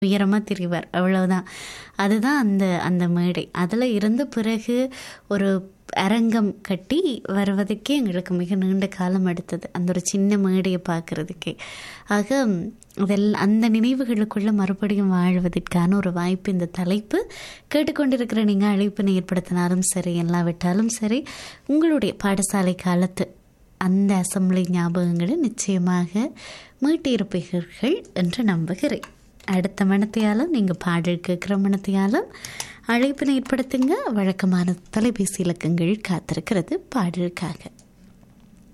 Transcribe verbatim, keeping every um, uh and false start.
உயரமாக தெரிவார், அவ்வளவுதான். அதுதான் அந்த அந்த மேடை. அதில் இருந்த பிறகு ஒரு அரங்கம் கட்டி வருவதற்கே எங்களுக்கு மிக நீண்ட காலம் எடுத்தது, அந்த ஒரு சின்ன மேடையை பார்க்குறதுக்கே. ஆக அதில் அந்த நினைவுகளுக்குள்ளே மறுபடியும் வாழ்வதற்கான ஒரு வாய்ப்பு இந்த தலைப்பு. கேட்டுக்கொண்டிருக்கிற நீங்கள் அழைப்பினை ஏற்படுத்தினாலும் சரி, எல்லாவிட்டாலும் சரி, உங்களுடைய பாடசாலை காலத்து அந்த அசம்பிளி ஞாபகங்களை நிச்சயமாக மீட்டியிருப்பீர்கள் என்று நம்புகிறேன். அடுத்த மனத்தையாலும் நீங்கள் பாடல் கேட்குற மனத்தையாலும் அழைப்பினை ஏற்படுத்துங்க. வழக்கமான தொலைபேசி இலக்கங்கள் காத்திருக்கிறது பாடலுக்காக.